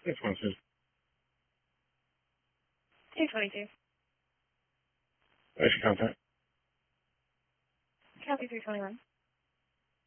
This one says 222. basic contact. Copy 321.